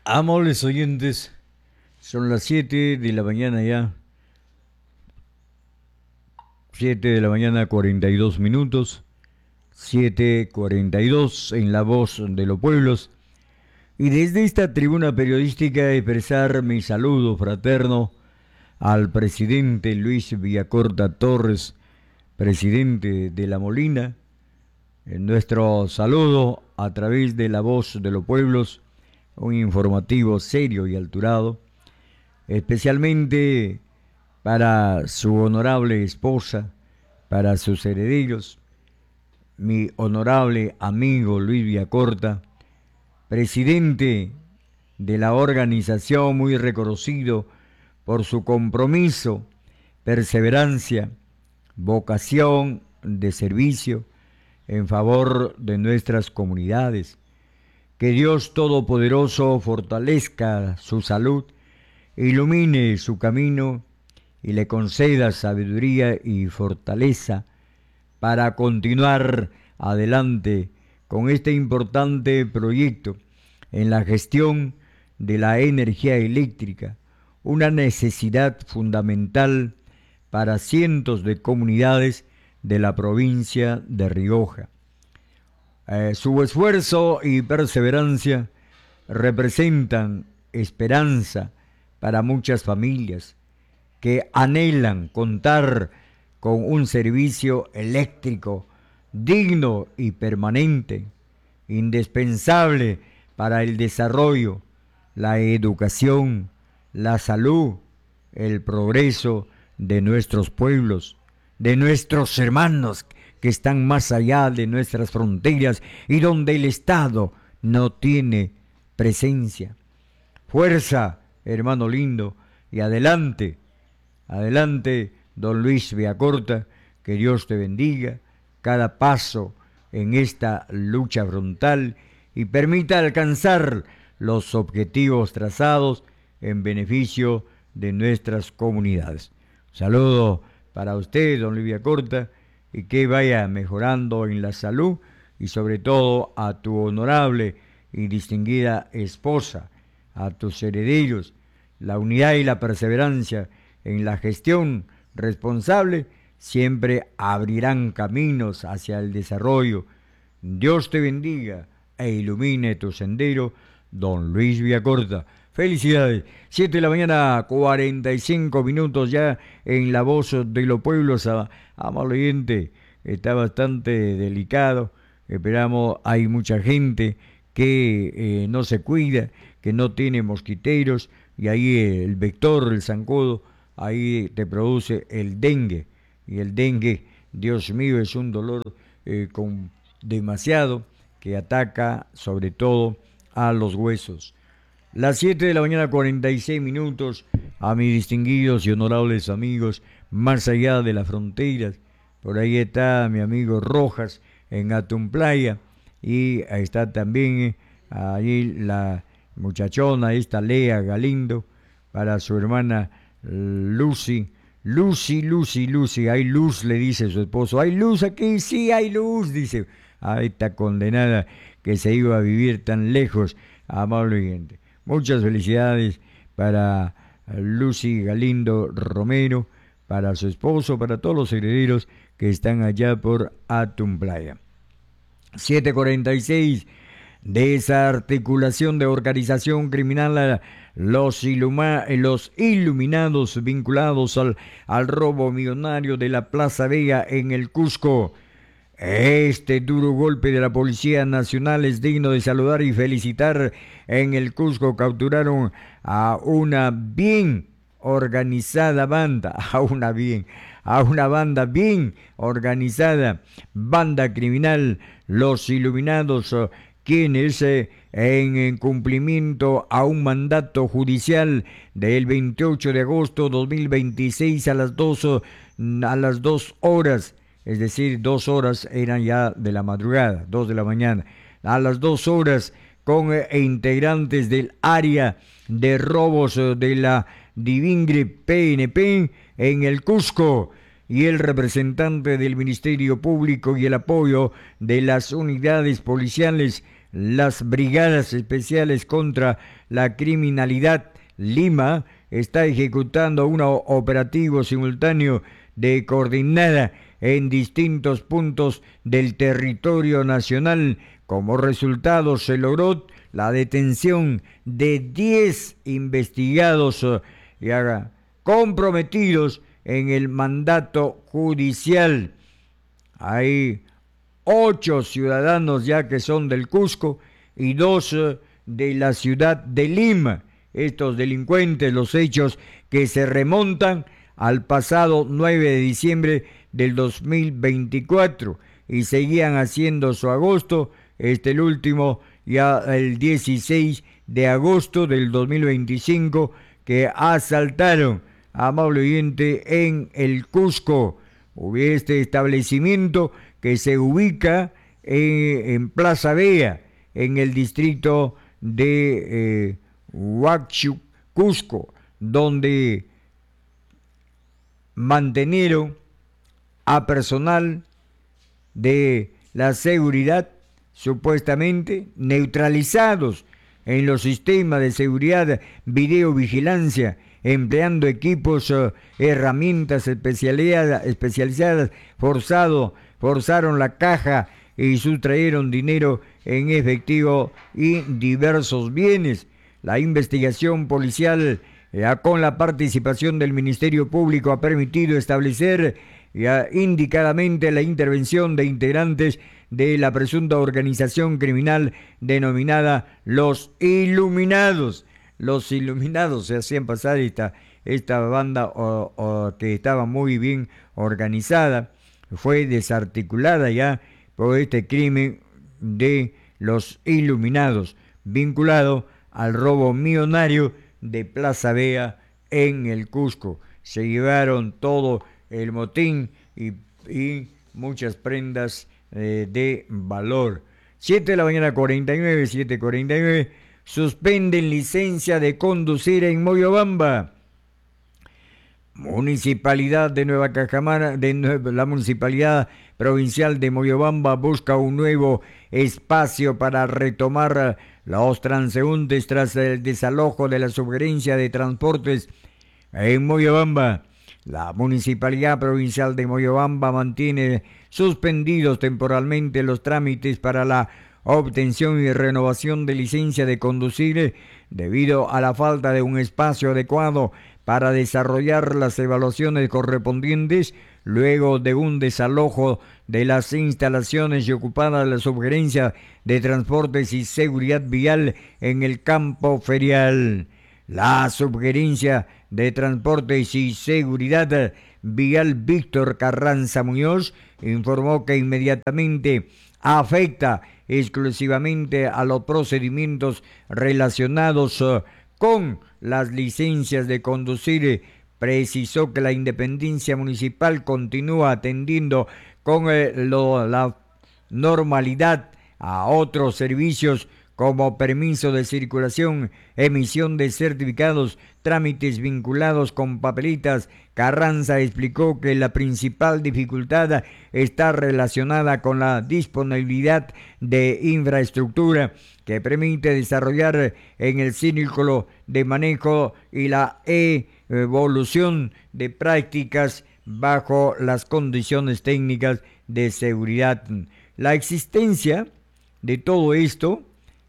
Amables oyentes, son las 7 de la mañana ya, 7 de la mañana 42 minutos, 7:42 en La Voz de los Pueblos, y desde esta tribuna periodística expresar mi saludo fraterno al presidente Luis Villacorta Torres, presidente de La Molina, en nuestro saludo a través de La Voz de los Pueblos, un informativo serio y alturado, especialmente para su honorable esposa, para sus herederos, mi honorable amigo Luis Villacorta, presidente de la organización muy reconocido por su compromiso, perseverancia, vocación de servicio en favor de nuestras comunidades. Que Dios Todopoderoso fortalezca su salud, ilumine su camino y le conceda sabiduría y fortaleza para continuar adelante con este importante proyecto en la gestión de la energía eléctrica, una necesidad fundamental para cientos de comunidades de la provincia de Rioja. Su esfuerzo y perseverancia representan esperanza para muchas familias que anhelan contar con un servicio eléctrico digno y permanente, indispensable para el desarrollo, la educación, la salud, el progreso de nuestros pueblos, de nuestros hermanos que están más allá de nuestras fronteras y donde el Estado no tiene presencia. Fuerza, hermano lindo, y adelante, adelante, don Luis Villacorta, que Dios te bendiga cada paso en esta lucha frontal y permita alcanzar los objetivos trazados en beneficio de nuestras comunidades. Saludo para usted, don Luis Villacorta, y que vaya mejorando en la salud y sobre todo a tu honorable y distinguida esposa, a tus herederos, la unidad y la perseverancia en la gestión responsable siempre abrirán caminos hacia el desarrollo. Dios te bendiga e ilumine tu sendero, don Luis Villacorta. Felicidades. 7 de la mañana, 45 minutos ya en La Voz de los Pueblos. Amable oyente, está bastante delicado. Esperamos, hay mucha gente que no se cuida, que no tiene mosquiteros, y ahí el vector, el zancudo, ahí te produce el dengue. Y el dengue, Dios mío, es un dolor con demasiado que ataca sobre todo a los huesos. Las 7 de la mañana, 46 minutos, a mis distinguidos y honorables amigos, más allá de las fronteras. Por ahí está mi amigo Rojas en Atumplaya, y está también allí la muchachona, esta Lea Galindo, para su hermana Lucy. Lucy, hay luz, le dice su esposo. ¿Hay luz aquí? Sí, hay luz, dice. A esta condenada que se iba a vivir tan lejos, amable oyente. Muchas felicidades para Lucy Galindo Romero, para su esposo, para todos los herederos que están allá por Atumplaya. 7:46, desarticulación de organización criminal, los iluminados vinculados al robo millonario de la Plaza Vega en el Cusco. Este duro golpe de la Policía Nacional es digno de saludar y felicitar. En el Cusco capturaron a una bien organizada banda, a una banda bien organizada, banda criminal, los iluminados, quienes en cumplimiento a un mandato judicial del 28 de agosto de 2026 a las 2 horas, es decir, 2 horas eran ya de la madrugada, 2 de la mañana, a las 2 horas, con integrantes del área de robos de la Divingre PNP en el Cusco y el representante del Ministerio Público y el apoyo de las unidades policiales las Brigadas Especiales contra la Criminalidad Lima está ejecutando un operativo simultáneo de coordinada en distintos puntos del territorio nacional. Como resultado se logró la detención de 10 investigados comprometidos en el mandato judicial. Hay 8 ciudadanos ya que son del Cusco y 2 de la ciudad de Lima. Estos delincuentes, los hechos que se remontan al pasado 9 de diciembre del 2024 y seguían haciendo su agosto, el último ya el 16 de agosto del 2025, que asaltaron, amable oyente, en el Cusco. Este establecimiento que se ubica en Plaza Vea, en el distrito de Huacho, Cusco, donde mantenieron a personal de la seguridad supuestamente neutralizados en los sistemas de seguridad, videovigilancia, empleando equipos, herramientas especializadas, forzaron la caja y sustrayeron dinero en efectivo y diversos bienes. La investigación policial, con la participación del Ministerio Público, ha permitido establecer indicadamente la intervención de integrantes de la presunta organización criminal denominada Los Iluminados. Los Iluminados se hacían pasar esta banda que estaba muy bien organizada, fue desarticulada ya por este crimen de Los Iluminados, vinculado al robo millonario de Plaza Vea en el Cusco. Se llevaron todo el motín y muchas prendas de valor. 7 de la mañana 49, 7:49. Suspenden licencia de conducir en Moyobamba. Municipalidad de Nueva Cajamar, la Municipalidad Provincial de Moyobamba busca un nuevo espacio para retomar los transeúntes tras el desalojo de la Subgerencia de Transportes en Moyobamba. La Municipalidad Provincial de Moyobamba mantiene suspendidos temporalmente los trámites para la obtención y renovación de licencia de conducir debido a la falta de un espacio adecuado para desarrollar las evaluaciones correspondientes luego de un desalojo de las instalaciones y ocupada la Subgerencia de Transportes y Seguridad Vial en el campo ferial. La Subgerencia de Transportes y Seguridad Vial Víctor Carranza Muñoz informó que inmediatamente afecta exclusivamente a los procedimientos relacionados con las licencias de conducir. Precisó que la Intendencia Municipal continúa atendiendo con la normalidad a otros servicios como permiso de circulación, emisión de certificados, trámites vinculados con papeletas. Carranza explicó que la principal dificultad está relacionada con la disponibilidad de infraestructura que permite desarrollar en el círculo de manejo y la evolución de prácticas bajo las condiciones técnicas de seguridad. La existencia de todo esto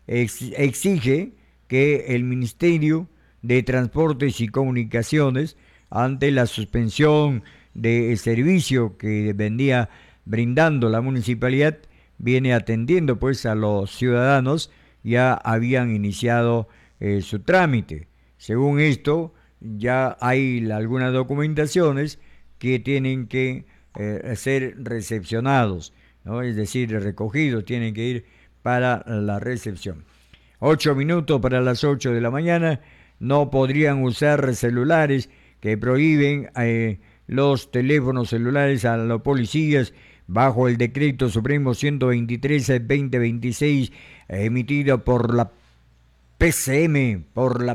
exige que el Ministerio de Transportes y Comunicaciones, ante la suspensión de servicio que venía brindando la municipalidad, viene atendiendo pues a los ciudadanos, ya habían iniciado su trámite. Según esto, ya hay algunas documentaciones que tienen que ser recepcionados, ¿no? Es decir, recogidos, tienen que ir para la recepción. 8 minutos para las 8 de la mañana. No podrían usar celulares, que prohíben los teléfonos celulares a los policías bajo el decreto supremo 123/2026 emitido por la PCM.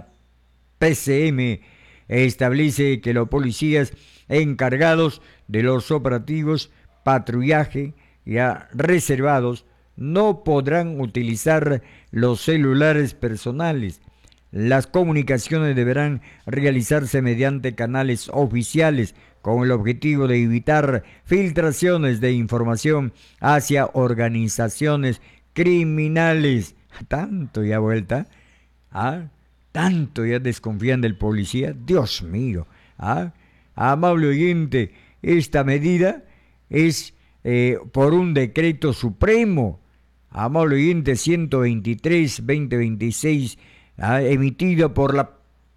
Establece que los policías encargados de los operativos patrullaje ya reservados no podrán utilizar los celulares personales. Las comunicaciones deberán realizarse mediante canales oficiales con el objetivo de evitar filtraciones de información hacia organizaciones criminales. Tanto ya vuelta, ¿ah? Tanto ya desconfían del policía. Dios mío, ¿ah? Amable oyente, esta medida es por un decreto supremo, amable oyente 123-2026, emitido por la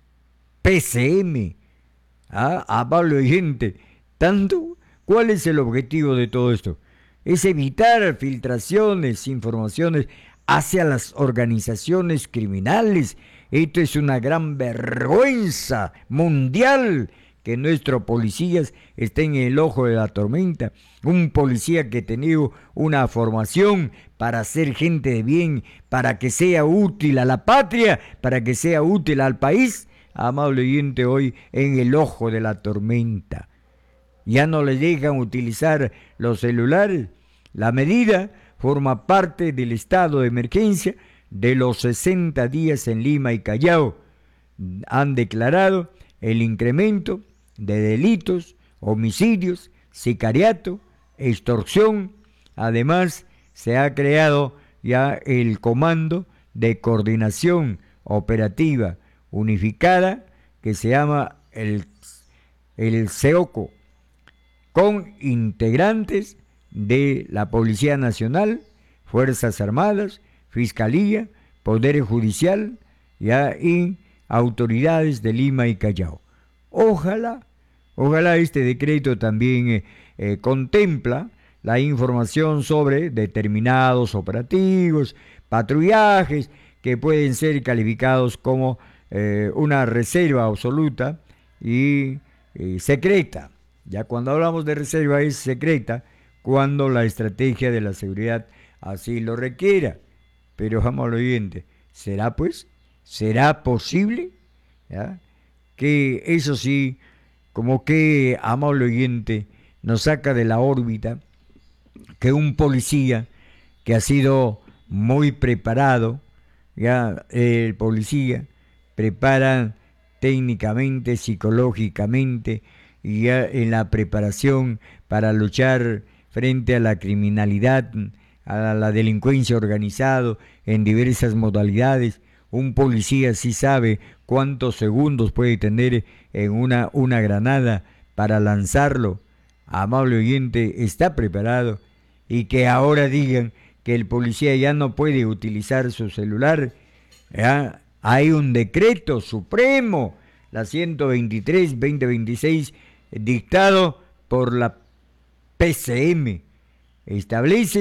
PCM. Amable oyente, tanto, ¿cuál es el objetivo de todo esto? Es evitar filtraciones, informaciones hacia las organizaciones criminales. Esto es una gran vergüenza mundial que nuestros policías estén en el ojo de la tormenta. Un policía que ha tenido una formación para ser gente de bien, para que sea útil a la patria, para que sea útil al país, amable oyente, hoy en el ojo de la tormenta. Ya no les dejan utilizar los celulares. La medida forma parte del estado de emergencia de los 60 días en Lima y Callao. Han declarado el incremento de delitos, homicidios, sicariato, extorsión. Además, se ha creado ya el Comando de Coordinación Operativa Unificada, que se llama el CEOCO, con integrantes de la Policía Nacional, Fuerzas Armadas, Fiscalía, Poder Judicial y autoridades de Lima y Callao. Ojalá este decreto también contempla la información sobre determinados operativos, patrullajes que pueden ser calificados como una reserva absoluta y secreta. Ya cuando hablamos de reserva es secreta cuando la estrategia de la seguridad así lo requiera. Pero vamos al oyente, ¿será posible? ¿Ya? Que eso sí, como que, amable oyente, nos saca de la órbita que un policía que ha sido muy preparado, ya el policía prepara técnicamente, psicológicamente, y ya en la preparación para luchar frente a la criminalidad, a la delincuencia organizada en diversas modalidades. Un policía sí sabe cuántos segundos puede tener en una granada para lanzarlo. Amable oyente, está preparado. Y que ahora digan que el policía ya no puede utilizar su celular. ¿Ya? Hay un decreto supremo, la 123-2026, dictado por la PCM. Establece